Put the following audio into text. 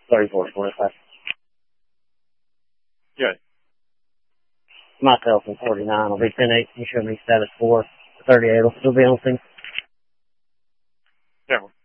34-25. Good. Myself in 49 will be 10-8. You show me status 4. 38 will still be on scene. Yeah.